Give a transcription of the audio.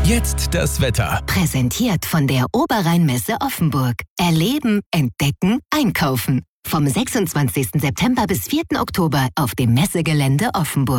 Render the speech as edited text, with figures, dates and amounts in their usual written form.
Jetzt das Wetter. Präsentiert von der Oberrheinmesse Offenburg. Erleben, entdecken, einkaufen. Vom 26. September bis 4. Oktober auf dem Messegelände Offenburg.